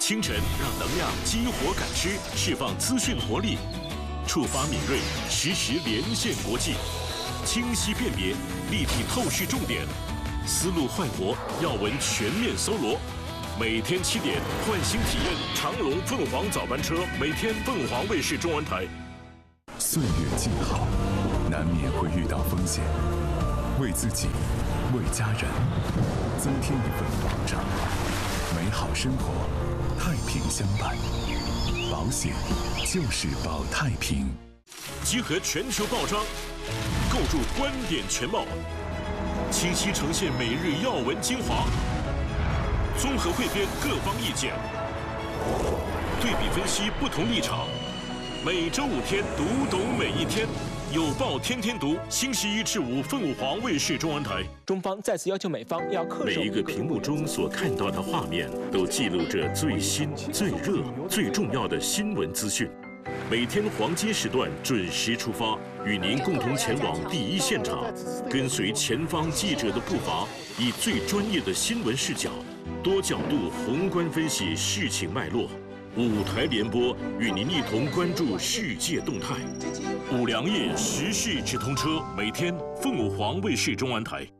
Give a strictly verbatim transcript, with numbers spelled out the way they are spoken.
清晨让能量激活感知，释放资讯活力，触发敏锐，实时连线国际，清晰辨别，立体透视重点，思路焕活，要闻全面搜罗。每天七点，换新体验长荣凤凰早班车，每天凤凰卫视中文台。 岁月静好，难免会遇到风险，为自己，为家人，增添一份保障。美好生活，太平相伴。保险就是保太平。 集合全球报章，构筑观点全貌，清晰呈现每日要闻精华，综合汇编各方意见，对比分析不同立场。每周五天，读懂每一天。有报天天读，星期一至五，凤凰卫视中文台。 中方再次要求美方要恪守。 每一个屏幕中所看到的画面，都记录着最新、最热、最重要的新闻资讯。每天黄金时段准时出发，与您共同前往第一现场，跟随前方记者的步伐，以最专业的新闻视角，多角度宏观分析事情脉络。五台联播，与您一同关注世界动态。五粮液时事直通车，每天凤凰卫视中文台。